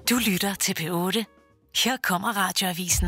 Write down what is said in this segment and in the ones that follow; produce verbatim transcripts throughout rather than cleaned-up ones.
Du lytter til P otte. Her kommer Radioavisen.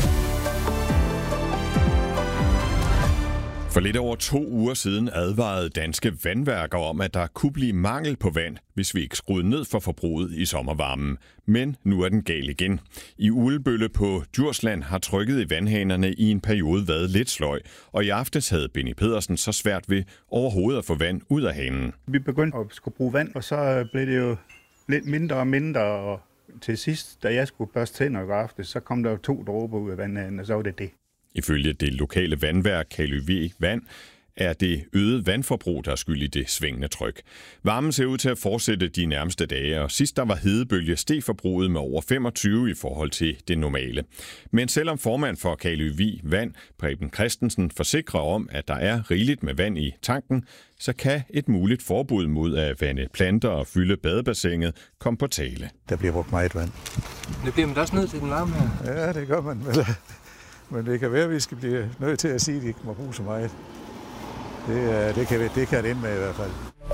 For lidt over to uger siden advarede danske vandværker om, at der kunne blive mangel på vand, hvis vi ikke skruede ned for forbruget i sommervarmen. Men nu er den gal igen. I Ulebølle på Djursland har trykket i vandhanerne i en periode været lidt sløj, og i aftes havde Benny Pedersen så svært ved overhovedet at få vand ud af hanen. Vi begyndte at skulle bruge vand, og så blev det jo lidt mindre og mindre, og til sidst, da jeg skulle børste tænder i går aftes, så kom der jo to dråber ud af vandhanen, og så var det det. Ifølge det lokale vandværk Kaløve Vand er det øget vandforbrug, der er skyld i det svingende tryk. Varmen ser ud til at fortsætte de nærmeste dage, og sidst der var hedebølge, steg forbruget med over femogtyve i forhold til det normale. Men selvom formand for Kaløve Vand, Preben Christensen, forsikrer om, at der er rigeligt med vand i tanken, så kan et muligt forbud mod at vande planter og fylde badebassinet komme på tale. Der bliver brugt meget vand. Det bliver man også nødt til den varme her. Ja, det gør man. Men det kan være, at vi skal blive nødt til at sige, at de ikke må bruge så meget. Det, det, kan, det kan det ende med i hvert fald.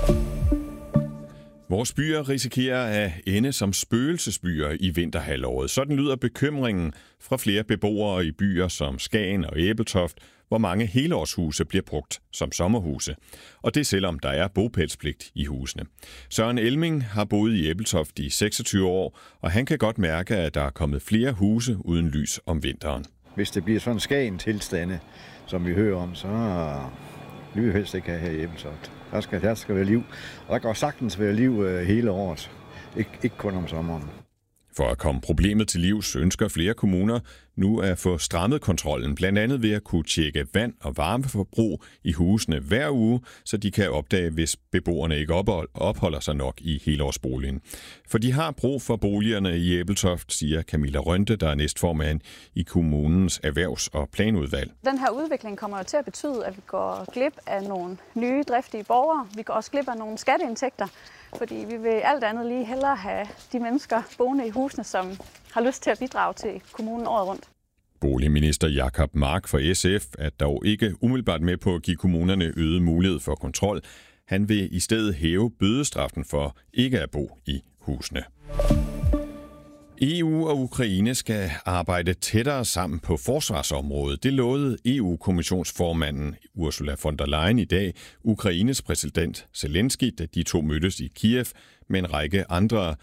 Vores byer risikerer at ende som spøgelsesbyer i vinterhalvåret. Sådan lyder bekymringen fra flere beboere i byer som Skagen og Ebeltoft, hvor mange helårshuse bliver brugt som sommerhuse. Og det selvom der er bopælspligt i husene. Søren Elming har boet i Ebeltoft i seksogtyve år, og han kan godt mærke, at der er kommet flere huse uden lys om vinteren. Hvis det bliver sådan en Skagen-tilstande, som vi hører om, så vil vi helst ikke have her i Ebeltoft. Der skal, der skal være liv, og der kan sagtens være liv hele året, Ik- ikke kun om sommeren. For at komme problemet til livs ønsker flere kommuner nu at få strammet kontrollen, blandt andet ved at kunne tjekke vand- og varmeforbrug i husene hver uge, så de kan opdage, hvis beboerne ikke opholder sig nok i helårsboligen. For de har brug for boligerne i Ebeltoft, siger Camilla Rønte, der er næstformand i kommunens erhvervs- og planudvalg. Den her udvikling kommer jo til at betyde, at vi går glip af nogle nye driftige borgere. Vi går også glip af nogle skatteindtægter, fordi vi vil alt andet lige hellere have de mennesker boende i husene, som har lyst til at bidrage til kommunen året rundt. Boligminister Jakob Mark fra S F er dog ikke umiddelbart med på at give kommunerne øget mulighed for kontrol. Han vil i stedet hæve bødestraffen for ikke at bo i husene. E U og Ukraine skal arbejde tættere sammen på forsvarsområdet. Det lovede E U-kommissionsformanden Ursula von der Leyen i dag Ukraines præsident Zelensky, da de to mødtes i Kiev med en række andre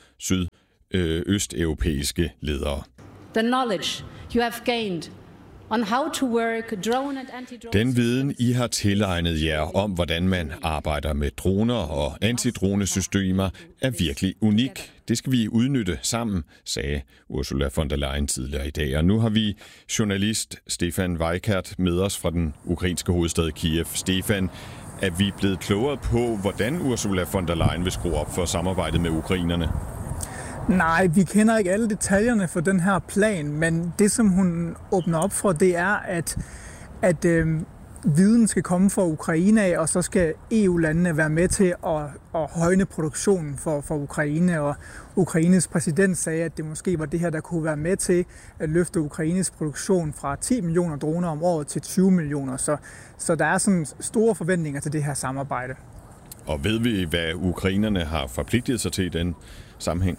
sydøsteuropæiske ledere. The knowledge you have gained on how to work drone and anti-drone. Den viden, I har tilegnet jer om, hvordan man arbejder med droner og antidronesystemer, er virkelig unik. Det skal vi udnytte sammen, sagde Ursula von der Leyen tidligere i dag. Og nu har vi journalist Stefan Weikert med os fra den ukrainske hovedstad Kiev. Stefan, er vi blevet klogere på, hvordan Ursula von der Leyen vil skrue op for samarbejdet med ukrainerne? Nej, vi kender ikke alle detaljerne for den her plan, men det, som hun åbner op for, det er, at, at øh, viden skal komme fra Ukraine af, og så skal E U-landene være med til at, at højne produktionen for, for Ukraine. Og Ukraines præsident sagde, at det måske var det her, der kunne være med til at løfte Ukraines produktion fra ti millioner droner om året til tyve millioner. Så, så der er sådan store forventninger til det her samarbejde. Og ved vi, hvad ukrainerne har forpligtet sig til i den sammenhæng?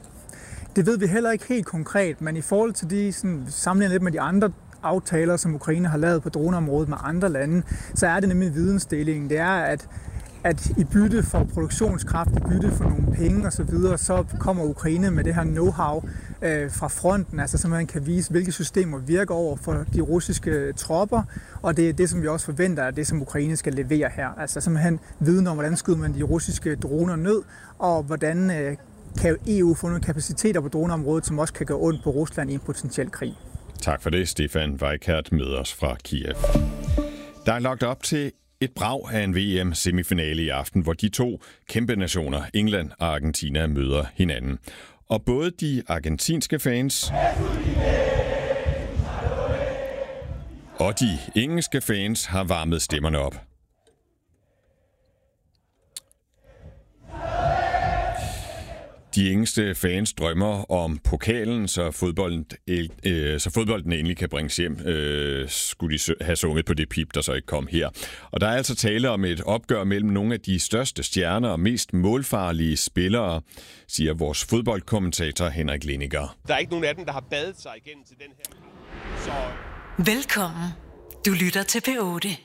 Det ved vi heller ikke helt konkret, men i forhold til de sådan, sammenlignet lidt med de andre aftaler, som Ukraine har lavet på droneområdet med andre lande, så er det nemlig vidensdelingen. Det er, at, at i bytte for produktionskraft, i bytte for nogle penge osv., så, så kommer Ukraine med det her know-how øh, fra fronten, altså så man kan vise, hvilke systemer virker over for de russiske tropper, og det er det, som vi også forventer, er det, som Ukraine skal levere her. Altså simpelthen viden om, hvordan skyder man de russiske droner ned, og hvordan øh, kan E U få nogle kapaciteter på droneområdet, som også kan gå ondt på Rusland i en potentiel krig. Tak for det, Stefan Weikert med os fra Kiev. Der er lagt op til et brag af en V M-semifinale i aften, hvor de to kæmpe nationer, England og Argentina, møder hinanden. Og både de argentinske fans og de engelske fans har varmet stemmerne op. De yngste fans drømmer om pokalen, så fodbolden, øh, så fodbolden endelig kan bringes hjem, øh, skulle de have sunget på det pip, der så ikke kom her. Og der er altså tale om et opgør mellem nogle af de største stjerner og mest målfarlige spillere, siger vores fodboldkommentator Henrik Lindiger. Der er ikke nogen af dem, der har badet sig igennem til den her. Så... Velkommen. Du lytter til P otte.